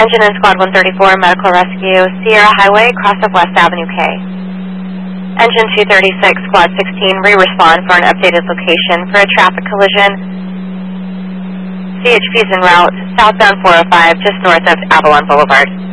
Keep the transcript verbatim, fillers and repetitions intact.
Engine in Squad one thirty-four, Medical Rescue, Sierra Highway, cross of West Avenue K. Engine two thirty-six, Squad sixteen, re-respond for an updated location for a traffic collision. C H P's en route, southbound four oh five, just north of Avalon Boulevard.